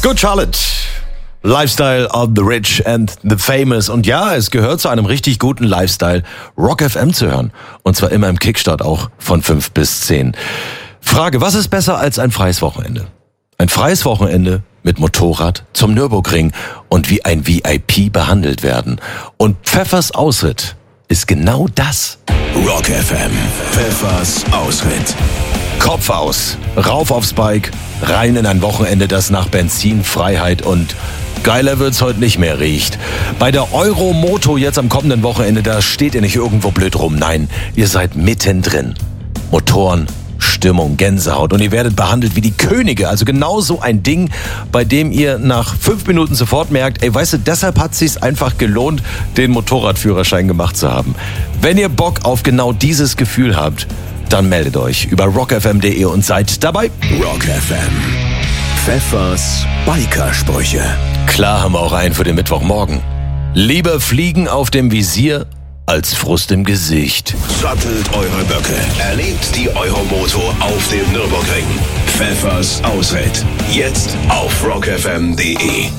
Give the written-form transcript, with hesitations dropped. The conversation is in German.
Good Charlotte. Lifestyle of the Rich and the Famous. Und ja, es gehört zu einem richtig guten Lifestyle, Rock FM zu hören. Und zwar immer im Kickstart auch von 5 bis 10. Frage, was ist besser als ein freies Wochenende? Ein freies Wochenende mit Motorrad zum Nürburgring und wie ein VIP behandelt werden. Und Pfeffers Ausritt ist genau das. Rock FM, Pfeffers Ausritt. Kopf aus, rauf aufs Bike, rein in ein Wochenende, das nach Benzin, Freiheit und geiler wird's heute nicht mehr riecht. Bei der Euromoto jetzt am kommenden Wochenende, da steht ihr nicht irgendwo blöd rum. Nein, ihr seid mittendrin. Motoren, Stimmung, Gänsehaut und ihr werdet behandelt wie die Könige. Also genau so ein Ding, bei dem ihr nach 5 Minuten sofort merkt, ey, weißt du, deshalb hat es sich einfach gelohnt, den Motorradführerschein gemacht zu haben. Wenn ihr Bock auf genau dieses Gefühl habt, dann meldet euch über rockfm.de und seid dabei. Rock FM, Pfeffers Bikersprüche. Klar haben wir auch einen für den Mittwochmorgen. Lieber Fliegen auf dem Visier als Frust im Gesicht. Sattelt eure Böcke. Erlebt die Euromoto auf dem Nürburgring. Pfeffers Ausritt. Jetzt auf rockfm.de.